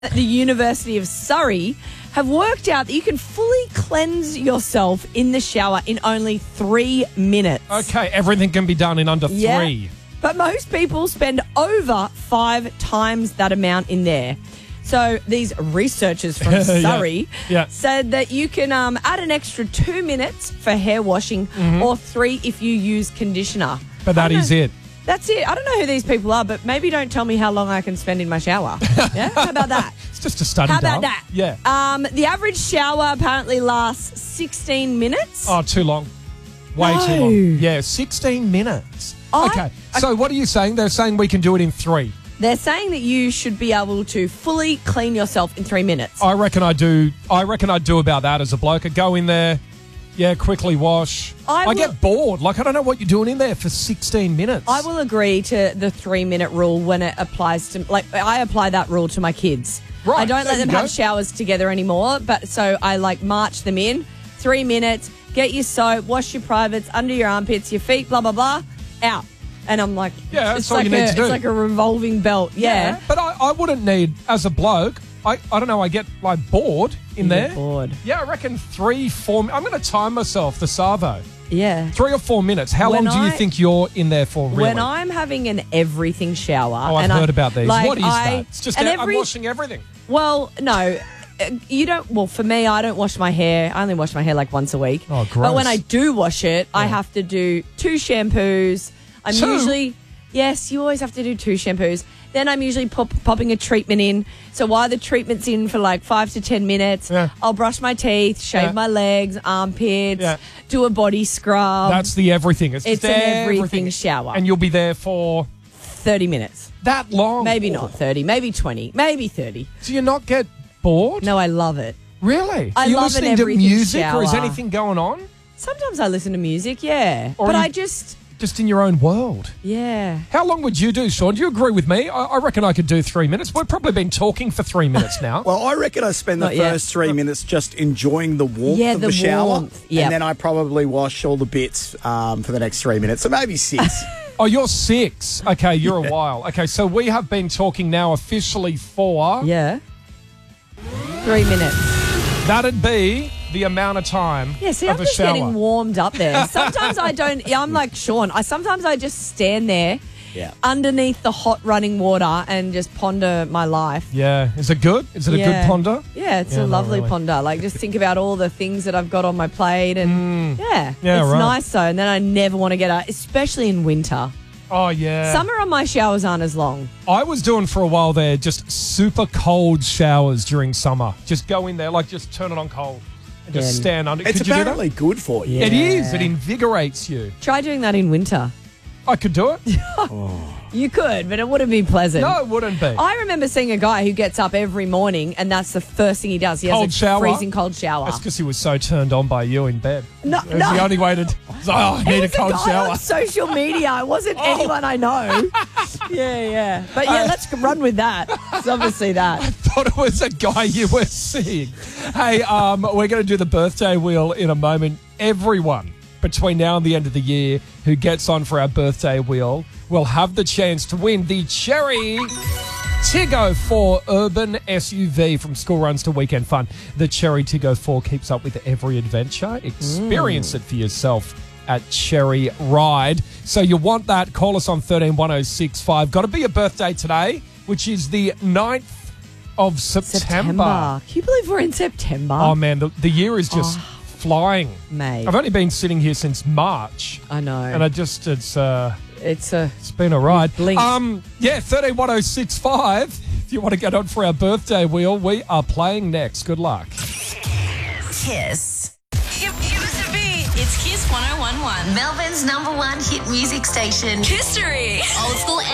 at the University of Surrey have worked out that you can fully cleanse yourself in the shower in only 3 minutes. Okay, everything can be done in under 3. But most people spend over 5 times that amount in there. So these researchers from Surrey said that you can add an extra 2 minutes for hair washing or 3 if you use conditioner. But that is it. That's it. I don't know who these people are, but maybe don't tell me how long I can spend in my shower. Yeah? How about that? It's just a study. How about that? Yeah. The average shower apparently lasts 16 minutes. Oh, too long. Way too long. Yeah, 16 minutes. Okay. So what are you saying? They're saying we can do it in 3. They're saying that you should be able to fully clean yourself in 3 minutes. I reckon I'd do about that as a bloke. I go in there, quickly wash. I get bored. Like, I don't know what you're doing in there for 16 minutes. I will agree to the 3-minute rule when it applies to, like, I apply that rule to my kids. Right. I don't let them have showers together anymore, but so I, march them in. 3 minutes, get your soap, wash your privates, under your armpits, your feet, blah, blah, blah, out. And I'm like, that's all you need to do. It's like a revolving belt. Yeah. But I wouldn't need, as a bloke, I don't know, I get bored in there. Get bored. Yeah, I reckon 3-4. I'm going to time myself, the Savo. Yeah. 3 or 4 minutes. How long do you think you're in there for, really? When I'm having an everything shower. I've heard about these. What is that? It's just I'm washing everything. Well, no. You don't. Well, for me, I don't wash my hair. I only wash my hair once a week. Oh, gross. But when I do wash it, I have to do 2 shampoos. I'm usually, yes, you always have to do 2 shampoos. Then I'm usually popping a treatment in. So while the treatment's in for 5 to 10 minutes, I'll brush my teeth, shave my legs, armpits, do a body scrub. That's the everything. It's an everything shower. And you'll be there for 30 minutes. That long? Maybe not 30, maybe 20, maybe 30. Do you not get bored? No, I love it. Really? I Are you love listening to music or is anything going on? Sometimes I listen to music, yeah. Or but I just in your own world. Yeah. How long would you do, Sean? Do you agree with me? I reckon I could do 3 minutes. We've probably been talking for 3 minutes now. Well, I reckon I spend the first 3 minutes just enjoying the warmth of the shower. Warmth. Yep. And then I probably wash all the bits for the next 3 minutes. So maybe 6. Oh, you're 6. Okay, you're a while. Okay, so we have been talking now officially for... Yeah. 3 minutes. That'd be the amount of time I'm just shower. Getting warmed up there. Sometimes I don't. I'm like Sean. Sometimes I just stand there underneath the hot running water and just ponder my life. Yeah. Is it good? Is it a good ponder? Yeah, it's a lovely ponder. Just think about all the things that I've got on my plate and it's nice though. And then I never want to get out, especially in winter. Oh, yeah. Summer on my showers aren't as long. I was doing for a while there just super cold showers during summer. Just go in there, just turn it on cold. And just stand under. It's apparently good for you. Yeah. It is. It invigorates you. Try doing that in winter. I could do it. You could, but it wouldn't be pleasant. No, it wouldn't be. I remember seeing a guy who gets up every morning and that's the first thing he does. He has a freezing cold shower. That's because he was so turned on by you in bed. No, it was the only way to... I need a cold shower. On social media. It wasn't anyone I know. Yeah. But let's run with that. It's obviously that. I thought it was a guy you were seeing. Hey, we're going to do the birthday wheel in a moment. Everyone between now and the end of the year who gets on for our birthday wheel will have the chance to win the Cherry Tiggo 4 Urban SUV from school runs to weekend fun. The Cherry Tiggo 4 keeps up with every adventure. Experience it for yourself at Cherry Ride. So you want that, call us on 131065. Got to be a birthday today, which is the 9th of September. Can you believe we're in September? Oh, man, the year is just flying. Mate. I've only been sitting here since March. I know. And it's been a ride. 131065. If you want to get on for our birthday wheel, we are playing next. Good luck. Kiss. Give us a beat. It's Kiss 101.1. Melbourne's #1 hit music station. History. Old school